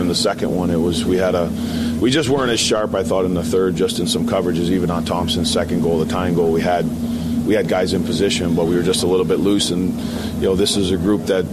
in the second one, we just weren't as sharp, I thought, in the third, just in some coverages, even on Thompson's second goal, the tying goal. We had guys in position, but we were just a little bit loose. And, this is a group that,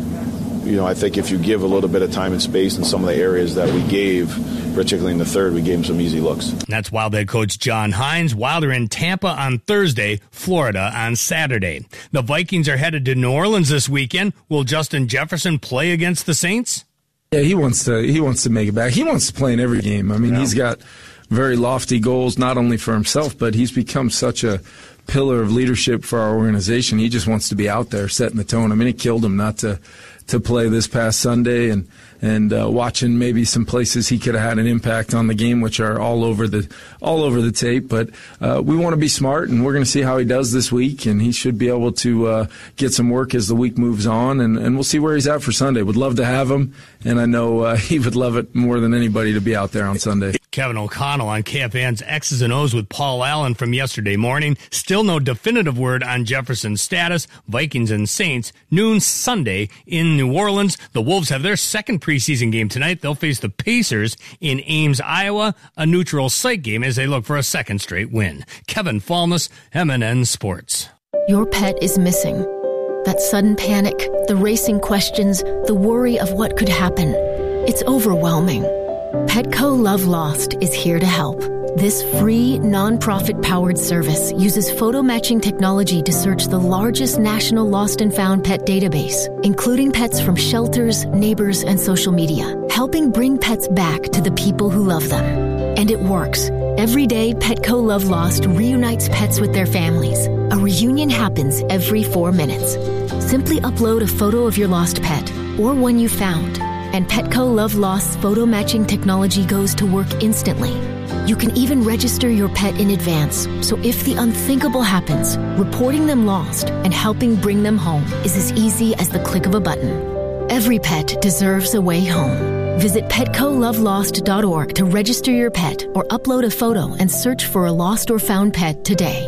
I think if you give a little bit of time and space in some of the areas that we gave, particularly in the third, we gave them some easy looks. That's Wild head coach John Hines. Wild are in Tampa on Thursday, Florida on Saturday. The Vikings are headed to New Orleans this weekend. Will Justin Jefferson play against the Saints? Yeah, he wants to make it back. He wants to play in every game. I mean, He's got very lofty goals, not only for himself, but he's become such a pillar of leadership for our organization. He just wants to be out there setting the tone. I mean, it killed him not to play this past Sunday, and watching maybe some places he could have had an impact on the game, which are all over the tape. But we want to be smart, and we're going to see how he does this week, and he should be able to get some work as the week moves on, and we'll see where he's at for Sunday. Would love to have him, and I know he would love it more than anybody to be out there on Sunday. Kevin O'Connell on KFAN's X's and O's with Paul Allen from yesterday morning. Still no definitive word on Jefferson's status. Vikings and Saints, noon Sunday in New Orleans. The Wolves have their second preseason game tonight. They'll face the Pacers in Ames, Iowa, a neutral site game as they look for a second straight win. Kevin Falmus, MNN Sports. Your pet is missing. That sudden panic, the racing questions, the worry of what could happen. It's overwhelming. Petco Love Lost is here to help. This free, non-profit-powered service uses photo matching technology to search the largest national lost and found pet database, including pets from shelters, neighbors, and social media, helping bring pets back to the people who love them. And it works. Every day, Petco Love Lost reunites pets with their families. A reunion happens every 4 minutes. Simply upload a photo of your lost pet, or one you found, and Petco Love Lost's photo matching technology goes to work instantly. You can even register your pet in advance, so if the unthinkable happens, reporting them lost and helping bring them home is as easy as the click of a button. Every pet deserves a way home. Visit PetcoLoveLost.org to register your pet or upload a photo and search for a lost or found pet today.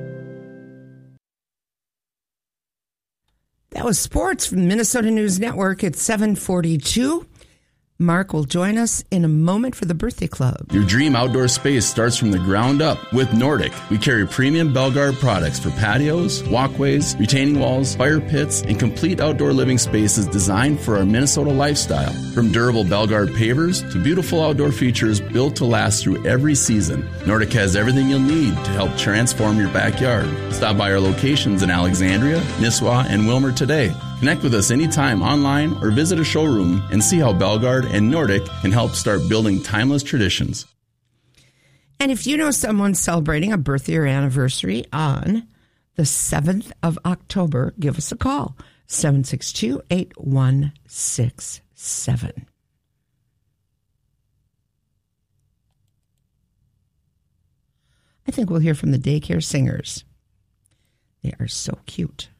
That was sports from the Minnesota News Network at 7:42. Mark will join us in a moment for the birthday club. Your dream outdoor space starts from the ground up with Nordic. We carry premium Belgard products for patios, walkways, retaining walls, fire pits, and complete outdoor living spaces designed for our Minnesota lifestyle. From durable Belgard pavers to beautiful outdoor features built to last through every season, Nordic has everything you'll need to help transform your backyard. Stop by our locations in Alexandria, Nisswa, and Wilmer today. Connect with us anytime online or visit a showroom and see how Belgard and Nordic can help start building timeless traditions. And if you know someone celebrating a birthday or anniversary on the 7th of October, give us a call, 762-8167. I think we'll hear from the Daycare Singers. They are so cute.